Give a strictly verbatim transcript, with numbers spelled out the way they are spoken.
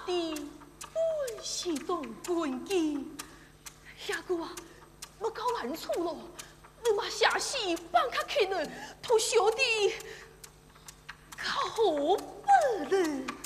的本是当官机，下个啊，要搞难处咯。你嘛下死放较轻了，偷小弟靠不了。